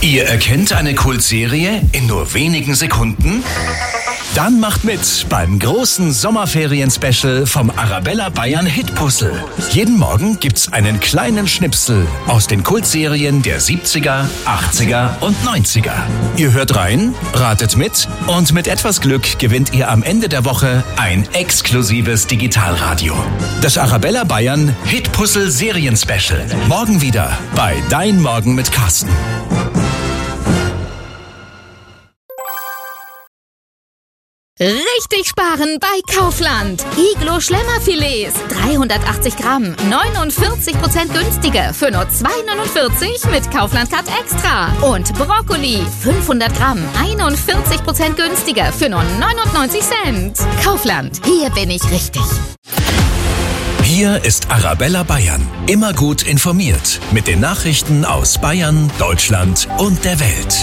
Ihr erkennt eine Kultserie in nur wenigen Sekunden? Dann macht mit beim großen Sommerferien-Special vom Arabella Bayern Hitpuzzle. Jeden Morgen gibt's einen kleinen Schnipsel aus den Kultserien der 70er, 80er und 90er. Ihr hört rein, ratet mit und mit etwas Glück gewinnt ihr am Ende der Woche ein exklusives Digitalradio. Das Arabella Bayern Hitpuzzle Serien-Special. Morgen wieder bei Dein Morgen mit Carsten. Richtig sparen bei Kaufland. Iglo Schlemmerfilets, 380 Gramm, 49% günstiger für nur 2,49 mit Kaufland Card Extra. Und Brokkoli, 500 Gramm, 41% günstiger für nur 99 Cent. Kaufland, hier bin ich richtig. Hier ist Arabella Bayern. Immer gut informiert mit den Nachrichten aus Bayern, Deutschland und der Welt.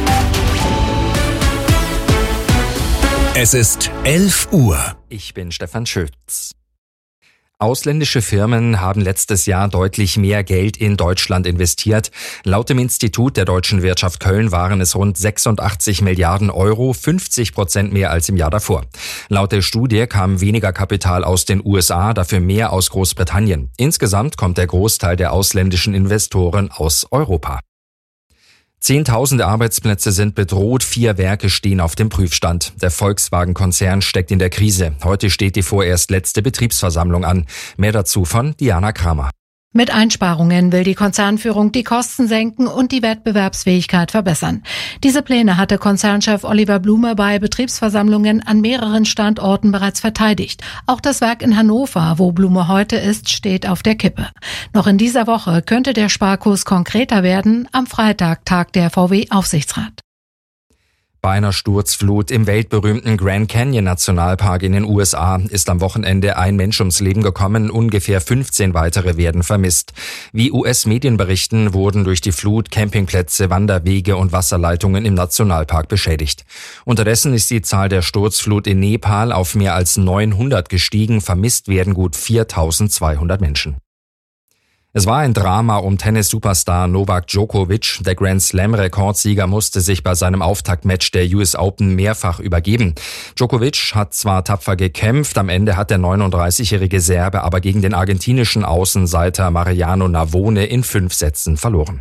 Es ist 11 Uhr. Ich bin Stefan Schütz. Ausländische Firmen haben letztes Jahr deutlich mehr Geld in Deutschland investiert. Laut dem Institut der deutschen Wirtschaft Köln waren es rund 86 Milliarden Euro, 50% mehr als im Jahr davor. Laut der Studie kam weniger Kapital aus den USA, dafür mehr aus Großbritannien. Insgesamt kommt der Großteil der ausländischen Investoren aus Europa. Zehntausende Arbeitsplätze sind bedroht, 4 Werke stehen auf dem Prüfstand. Der Volkswagen-Konzern steckt in der Krise. Heute steht die vorerst letzte Betriebsversammlung an. Mehr dazu von Diana Kramer. Mit Einsparungen will die Konzernführung die Kosten senken und die Wettbewerbsfähigkeit verbessern. Diese Pläne hatte Konzernchef Oliver Blume bei Betriebsversammlungen an mehreren Standorten bereits verteidigt. Auch das Werk in Hannover, wo Blume heute ist, steht auf der Kippe. Noch in dieser Woche könnte der Sparkurs konkreter werden. Am Freitag tagt der VW-Aufsichtsrat. Bei einer Sturzflut im weltberühmten Grand Canyon Nationalpark in den USA ist am Wochenende ein Mensch ums Leben gekommen, ungefähr 15 weitere werden vermisst. Wie US-Medien berichten, wurden durch die Flut Campingplätze, Wanderwege und Wasserleitungen im Nationalpark beschädigt. Unterdessen ist die Zahl der Sturzflut in Nepal auf mehr als 900 gestiegen, vermisst werden gut 4.200 Menschen. Es war ein Drama um Tennis-Superstar Novak Djokovic. Der Grand-Slam-Rekordsieger musste sich bei seinem Auftaktmatch der US Open mehrfach übergeben. Djokovic hat zwar tapfer gekämpft, am Ende hat der 39-jährige Serbe aber gegen den argentinischen Außenseiter Mariano Navone in 5 Sätzen verloren.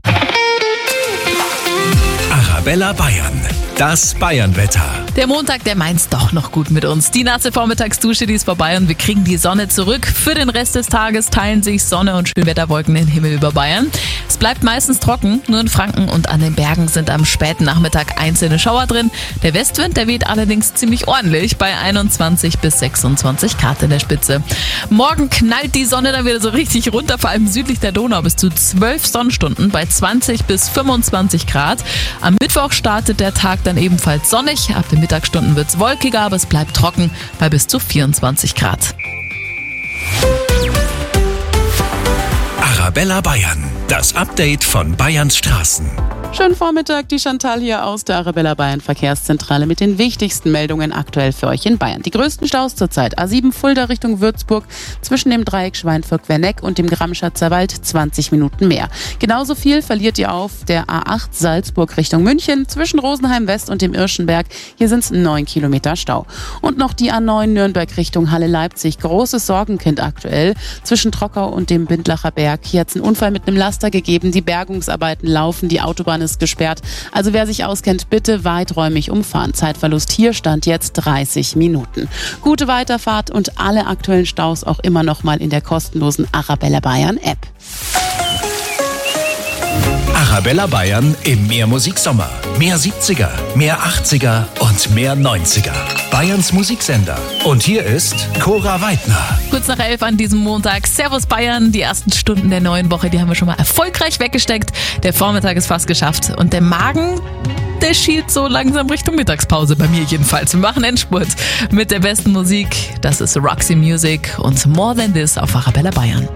Arabella Bayern, das Bayernwetter. Der Montag, der meint's doch noch gut mit uns. Die nasse Vormittagsdusche, die ist vorbei und wir kriegen die Sonne zurück. Für den Rest des Tages teilen sich Sonne und Schönwetterwolken den Himmel über Bayern. Es bleibt meistens trocken, nur in Franken und an den Bergen sind am späten Nachmittag einzelne Schauer drin. Der Westwind, der weht allerdings ziemlich ordentlich bei 21 bis 26 Grad in der Spitze. Morgen knallt die Sonne dann wieder so richtig runter, vor allem südlich der Donau bis zu 12 Sonnenstunden bei 20 bis 25 Grad. Am Mittwoch startet der Tag dann ebenfalls sonnig. Ab den Mittagsstunden wird's wolkiger, aber es bleibt trocken bei bis zu 24 Grad. Arabella Bayern, das Update von Bayerns Straßen. Schönen Vormittag, die Chantal hier aus der Arabella Bayern Verkehrszentrale mit den wichtigsten Meldungen aktuell für euch in Bayern. Die größten Staus zurzeit: A7 Fulda Richtung Würzburg zwischen dem Dreieck Schweinfurt-Werneck und dem Gramschatzer Wald 20 Minuten mehr. Genauso viel verliert ihr auf der A8 Salzburg Richtung München zwischen Rosenheim West und dem Irschenberg. Hier sind es 9 Kilometer Stau. Und noch die A9 Nürnberg Richtung Halle-Leipzig. Großes Sorgenkind aktuell zwischen Trockau und dem Bindlacher Berg. Hier hat es einen Unfall mit einem Laster gegeben. Die Bergungsarbeiten laufen, die Autobahn ist gesperrt. Also wer sich auskennt, bitte weiträumig umfahren. Zeitverlust hier stand jetzt 30 Minuten. Gute Weiterfahrt und alle aktuellen Staus auch immer noch mal in der kostenlosen Arabella Bayern App. Arabella Bayern im Mehr Musiksommer. Mehr 70er, mehr 80er und mehr 90er. Bayerns Musiksender. Und hier ist Cora Weidner. Kurz nach 11 an diesem Montag. Servus Bayern. Die ersten Stunden der neuen Woche, die haben wir schon mal erfolgreich weggesteckt. Der Vormittag ist fast geschafft. Und der Magen, der schielt so langsam Richtung Mittagspause. Bei mir jedenfalls. Wir machen Endspurt mit der besten Musik. Das ist Roxy Music und More Than This auf Arabella Bayern.